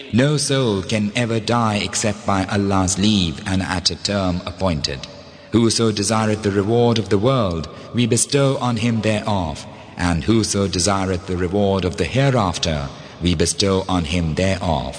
No soul can ever die except by Allah's leave and at a term appointed. Whoso desireth the reward of the world, we bestow on him thereof, and whoso desireth the reward of the hereafter, we bestow on him thereof.